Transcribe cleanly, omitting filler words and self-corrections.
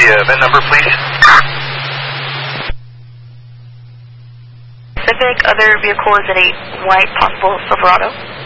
the VIN number, please? Civic, other vehicle is in a white, possible Silverado.